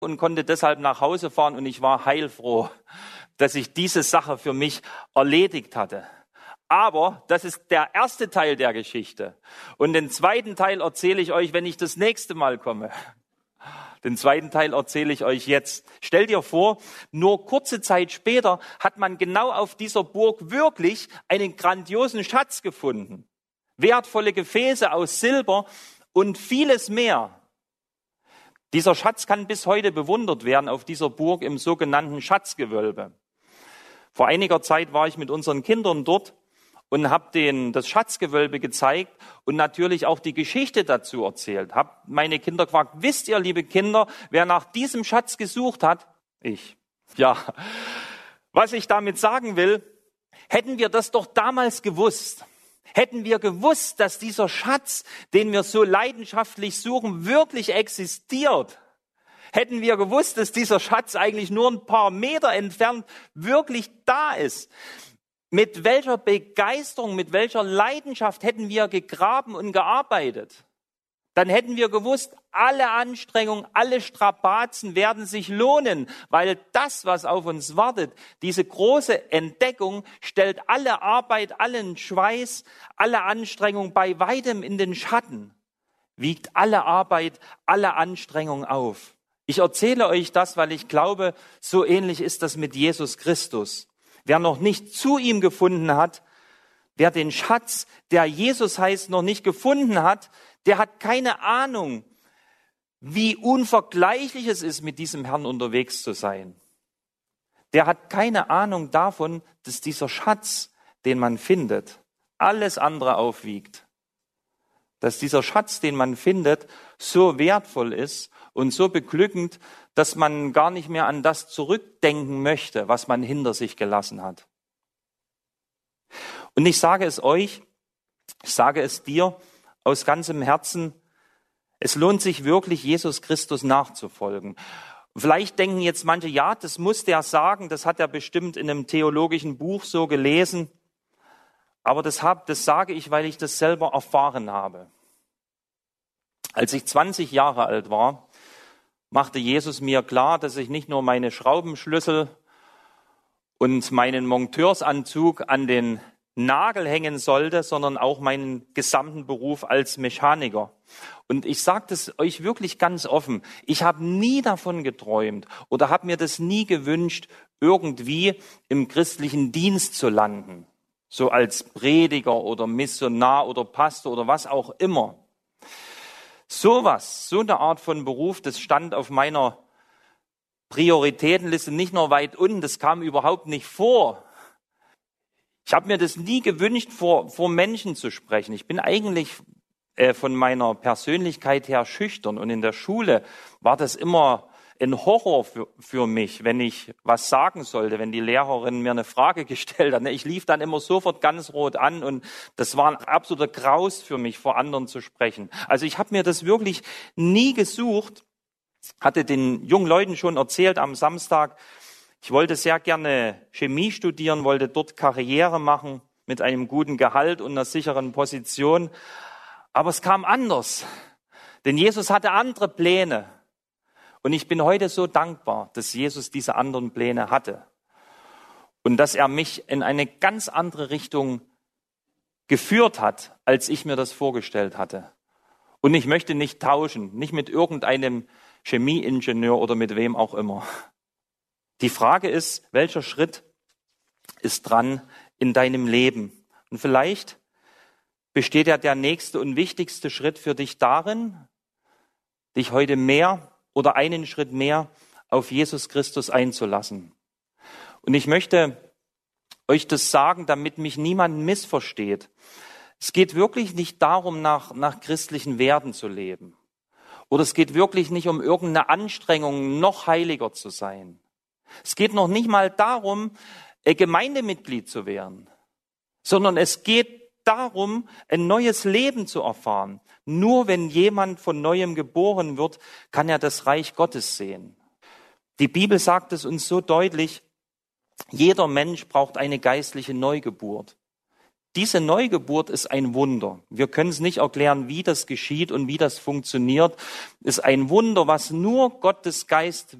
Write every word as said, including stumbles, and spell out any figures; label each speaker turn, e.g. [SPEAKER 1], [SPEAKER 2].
[SPEAKER 1] und konnte deshalb nach Hause fahren und ich war heilfroh, dass ich diese Sache für mich erledigt hatte. Aber das ist der erste Teil der Geschichte. Und den zweiten Teil erzähle ich euch, wenn ich das nächste Mal komme. Den zweiten Teil erzähle ich euch jetzt. Stell dir vor, nur kurze Zeit später hat man genau auf dieser Burg wirklich einen grandiosen Schatz gefunden. Wertvolle Gefäße aus Silber und vieles mehr. Dieser Schatz kann bis heute bewundert werden auf dieser Burg im sogenannten Schatzgewölbe. Vor einiger Zeit war ich mit unseren Kindern dort und habe denen das Schatzgewölbe gezeigt und natürlich auch die Geschichte dazu erzählt. Habe meine Kinder gefragt, wisst ihr, liebe Kinder, wer nach diesem Schatz gesucht hat? Ich. Ja, was ich damit sagen will, hätten wir das doch damals gewusst, hätten wir gewusst, dass dieser Schatz, den wir so leidenschaftlich suchen, wirklich existiert, hätten wir gewusst, dass dieser Schatz eigentlich nur ein paar Meter entfernt wirklich da ist, mit welcher Begeisterung, mit welcher Leidenschaft hätten wir gegraben und gearbeitet? Dann hätten wir gewusst, alle Anstrengungen, alle Strapazen werden sich lohnen, weil das, was auf uns wartet, diese große Entdeckung, stellt alle Arbeit, allen Schweiß, alle Anstrengung bei weitem in den Schatten, wiegt alle Arbeit, alle Anstrengung auf. Ich erzähle euch das, weil ich glaube, so ähnlich ist das mit Jesus Christus. Wer noch nicht zu ihm gefunden hat, wer den Schatz, der Jesus heißt, noch nicht gefunden hat, der hat keine Ahnung, wie unvergleichlich es ist, mit diesem Herrn unterwegs zu sein. Der hat keine Ahnung davon, dass dieser Schatz, den man findet, alles andere aufwiegt. Dass dieser Schatz, den man findet, so wertvoll ist und so beglückend, dass man gar nicht mehr an das zurückdenken möchte, was man hinter sich gelassen hat. Und ich sage es euch, ich sage es dir aus ganzem Herzen, es lohnt sich wirklich, Jesus Christus nachzufolgen. Vielleicht denken jetzt manche, ja, das muss der sagen, das hat er bestimmt in einem theologischen Buch so gelesen. Aber das, hab, das sage ich, weil ich das selber erfahren habe. Als ich zwanzig Jahre alt war, machte Jesus mir klar, dass ich nicht nur meine Schraubenschlüssel und meinen Monteursanzug an den Nagel hängen sollte, sondern auch meinen gesamten Beruf als Mechaniker. Und ich sage das euch wirklich ganz offen, ich habe nie davon geträumt oder habe mir das nie gewünscht, irgendwie im christlichen Dienst zu landen. So als Prediger oder Missionar oder Pastor oder was auch immer. Sowas, so eine Art von Beruf, das stand auf meiner Prioritätenliste nicht nur weit unten, das kam überhaupt nicht vor. Ich habe mir das nie gewünscht, vor, vor Menschen zu sprechen. Ich bin eigentlich äh, von meiner Persönlichkeit her schüchtern und in der Schule war das immer ein Horror für, für mich, wenn ich was sagen sollte, wenn die Lehrerin mir eine Frage gestellt hat. Ich lief dann immer sofort ganz rot an und das war ein absoluter Graus für mich, vor anderen zu sprechen. Also ich habe mir das wirklich nie gesucht, hatte den jungen Leuten schon erzählt am Samstag, ich wollte sehr gerne Chemie studieren, wollte dort Karriere machen mit einem guten Gehalt und einer sicheren Position. Aber es kam anders, denn Jesus hatte andere Pläne. Und ich bin heute so dankbar, dass Jesus diese anderen Pläne hatte und dass er mich in eine ganz andere Richtung geführt hat, als ich mir das vorgestellt hatte. Und ich möchte nicht tauschen, nicht mit irgendeinem Chemieingenieur oder mit wem auch immer. Die Frage ist, welcher Schritt ist dran in deinem Leben? Und vielleicht besteht ja der nächste und wichtigste Schritt für dich darin, dich heute mehr oder einen Schritt mehr auf Jesus Christus einzulassen. Und ich möchte euch das sagen, damit mich niemand missversteht. Es geht wirklich nicht darum, nach, nach christlichen Werten zu leben. Oder es geht wirklich nicht um irgendeine Anstrengung, noch heiliger zu sein. Es geht noch nicht mal darum, Gemeindemitglied zu werden, sondern es geht darum, ein neues Leben zu erfahren. Nur wenn jemand von Neuem geboren wird, kann er das Reich Gottes sehen. Die Bibel sagt es uns so deutlich, jeder Mensch braucht eine geistliche Neugeburt. Diese Neugeburt ist ein Wunder. Wir können es nicht erklären, wie das geschieht und wie das funktioniert. Ist ein Wunder, was nur Gottes Geist